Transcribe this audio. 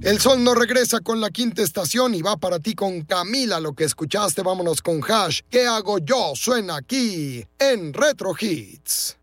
El sol no regresa con la quinta estación y va para ti con Camila. Lo que escuchaste, vámonos con Hash. ¿Qué hago yo? Suena aquí en Retro Hits.